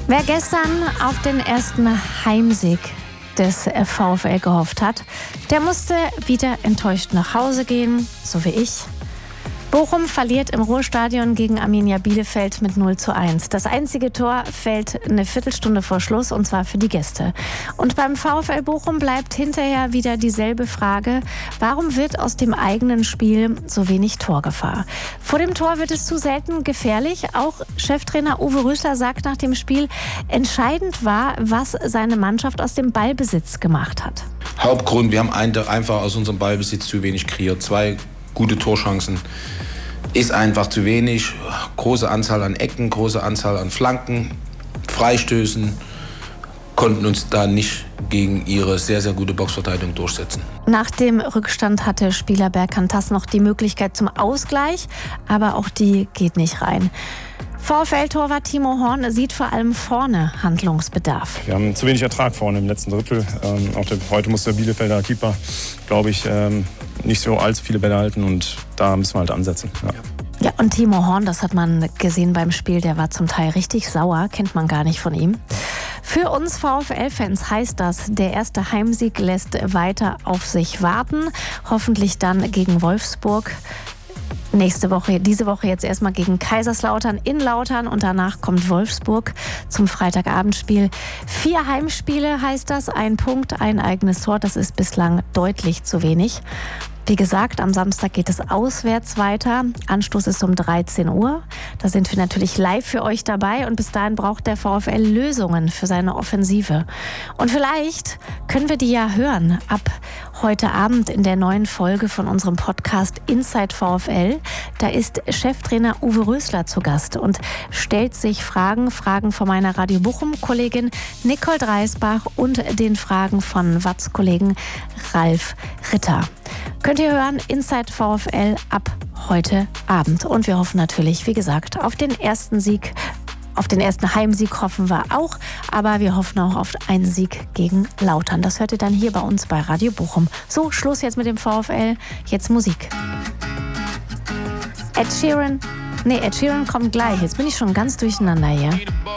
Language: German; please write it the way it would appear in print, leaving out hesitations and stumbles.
Wer gestern auf den ersten Heimsieg des VfL gehofft hat, der musste wieder enttäuscht nach Hause gehen, so wie ich. Bochum verliert im Ruhrstadion gegen Arminia Bielefeld mit 0:1. Das einzige Tor fällt eine Viertelstunde vor Schluss, und zwar für die Gäste. Und beim VfL Bochum bleibt hinterher wieder dieselbe Frage: Warum wird aus dem eigenen Spiel so wenig Torgefahr? Vor dem Tor wird es zu selten gefährlich. Auch Cheftrainer Uwe Rösler sagt nach dem Spiel, entscheidend war, was seine Mannschaft aus dem Ballbesitz gemacht hat. Hauptgrund, wir haben einfach aus unserem Ballbesitz zu wenig kreiert. 2 gute Torchancen ist einfach zu wenig. Große Anzahl an Ecken, große Anzahl an Flanken, Freistößen, konnten uns da nicht gegen ihre sehr, sehr gute Boxverteidigung durchsetzen. Nach dem Rückstand hatte Spieler Berkantas noch die Möglichkeit zum Ausgleich, aber auch die geht nicht rein. VfL-Torwart Timo Horn sieht vor allem vorne Handlungsbedarf. Wir haben zu wenig Ertrag vorne im letzten Drittel. Heute muss der Bielefelder Keeper, glaube ich, nicht so allzu viele Bälle halten, und da müssen wir halt ansetzen. Ja, und Timo Horn, das hat man gesehen beim Spiel, der war zum Teil richtig sauer, kennt man gar nicht von ihm. Für uns VfL-Fans heißt das, der erste Heimsieg lässt weiter auf sich warten, hoffentlich dann gegen Wolfsburg. Diese Woche jetzt erstmal gegen Kaiserslautern in Lautern, und danach kommt Wolfsburg zum Freitagabendspiel. 4 Heimspiele heißt das, 1 Punkt, 1 eigenes Tor, das ist bislang deutlich zu wenig. Wie gesagt, am Samstag geht es auswärts weiter. Anstoß ist um 13 Uhr. Da sind wir natürlich live für euch dabei, und bis dahin braucht der VfL Lösungen für seine Offensive. Und vielleicht können wir die ja hören ab heute Abend in der neuen Folge von unserem Podcast Inside VfL. Da ist Cheftrainer Uwe Rösler zu Gast und stellt sich Fragen von meiner Radio Bochum-Kollegin Nicole Dreisbach und den Fragen von Watz-Kollegen Ralf Ritter. Könnt ihr hören, Inside VfL ab heute Abend. Und wir hoffen natürlich, wie gesagt, auf den ersten Sieg. Auf den ersten Heimsieg hoffen wir auch, aber wir hoffen auch auf einen Sieg gegen Lautern. Das hört ihr dann hier bei uns bei Radio Bochum. So, Schluss jetzt mit dem VfL, jetzt Musik. Ed Sheeran kommt gleich. Jetzt bin ich schon ganz durcheinander hier.